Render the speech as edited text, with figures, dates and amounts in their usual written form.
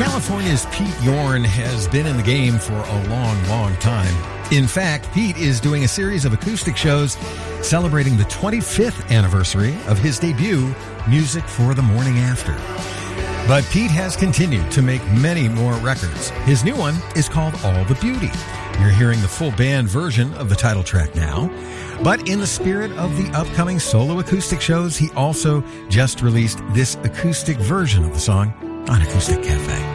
California's Pete Yorn has been in the game for a long, long time. In fact, Pete is doing a series of acoustic shows celebrating the 25th anniversary of his debut, Music for the Morning After. But Pete has continued to make many more records. His new one is called All the Beauty. You're hearing the full band version of the title track now. But in the spirit of the upcoming solo acoustic shows, he also just released this acoustic version of the song on Acoustic Cafe.